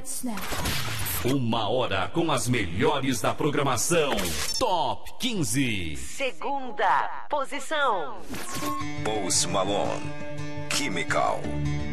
Uma hora com as melhores da programação. Top 15. Segunda posição. Post Malone, Chemical.